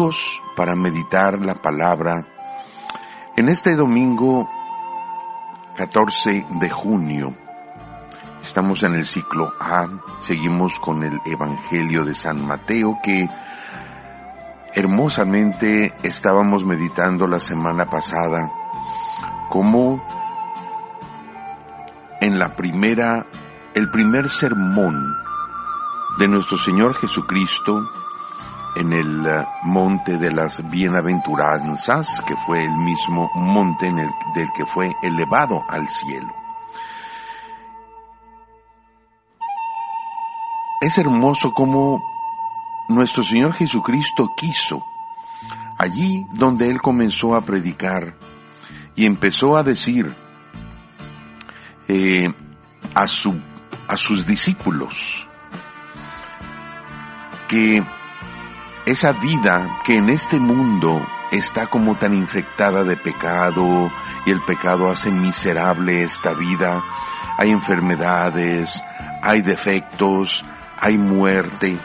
amigos para meditar la palabra en este domingo 14 de junio. Estamos en el ciclo A, seguimos con el Evangelio de San Mateo que hermosamente estábamos meditando la semana pasada, como en el primer sermón de nuestro Señor Jesucristo en el monte de las bienaventuranzas, que fue el mismo monte del que fue elevado al cielo. Es hermoso cómo nuestro Señor Jesucristo quiso, allí donde Él comenzó a predicar y empezó a decir a sus discípulos que esa vida que en este mundo está como tan infectada de pecado, y el pecado hace miserable esta vida, hay enfermedades, hay defectos, hay muerte,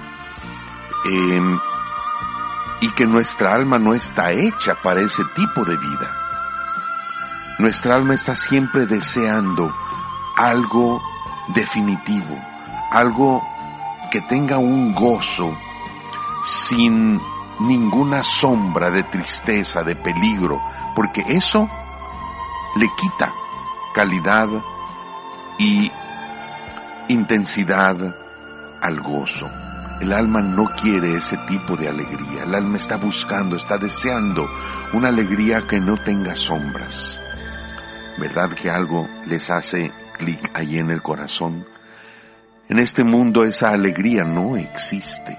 y que nuestra alma no está hecha para ese tipo de vida. Nuestra alma está siempre deseando algo definitivo, algo que tenga un gozo sin ninguna sombra de tristeza, de peligro, porque eso le quita calidad y intensidad al gozo. El alma no quiere ese tipo de alegría. El alma está buscando, está deseando una alegría que no tenga sombras. ¿Verdad que algo les hace clic ahí en el corazón? En este mundo esa alegría no existe.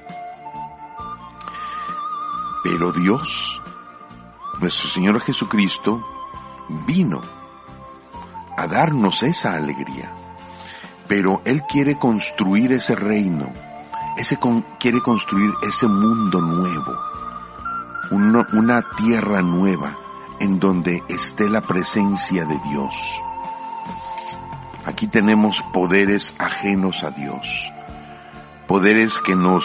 Pero Dios, nuestro Señor Jesucristo, vino a darnos esa alegría. Pero Él quiere construir ese reino, quiere construir ese mundo nuevo, una tierra nueva en donde esté la presencia de Dios. Aquí tenemos poderes ajenos a Dios, poderes que nos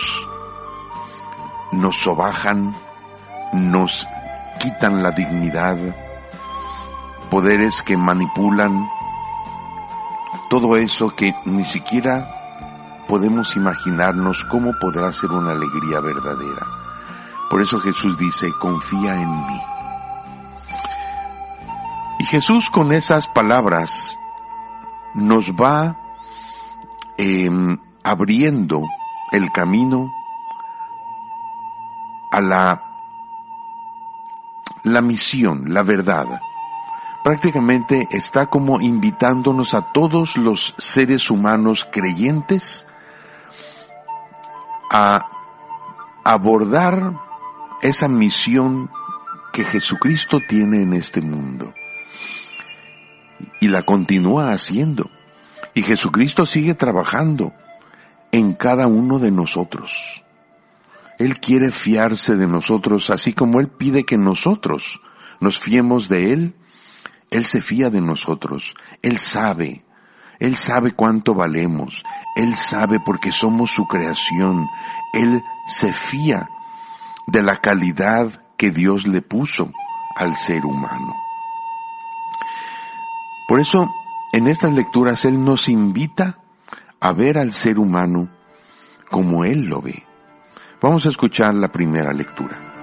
sobajan, nos quitan la dignidad, poderes que manipulan, todo eso que ni siquiera podemos imaginarnos cómo podrá ser una alegría verdadera. Por eso Jesús dice, confía en mí. Y Jesús con esas palabras nos va abriendo el camino a la misión, la verdad. Prácticamente está como invitándonos a todos los seres humanos creyentes a abordar esa misión que Jesucristo tiene en este mundo. Y la continúa haciendo. Y Jesucristo sigue trabajando en cada uno de nosotros. Él quiere fiarse de nosotros, así como Él pide que nosotros nos fiemos de Él. Él se fía de nosotros. Él sabe cuánto valemos. Él sabe porque somos su creación. Él se fía de la calidad que Dios le puso al ser humano. Por eso, en estas lecturas, Él nos invita a ver al ser humano como Él lo ve. Vamos a escuchar la primera lectura.